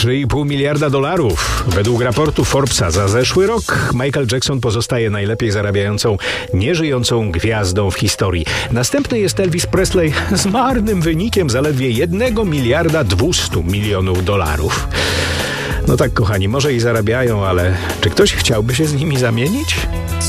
3,5 miliarda dolarów. Według raportu Forbesa za zeszły rok Michael Jackson pozostaje najlepiej zarabiającą, nieżyjącą gwiazdą w historii. Następny jest Elvis Presley z marnym wynikiem zaledwie 1 miliarda 200 milionów dolarów. No tak, kochani, może i zarabiają, ale czy ktoś chciałby się z nimi zamienić?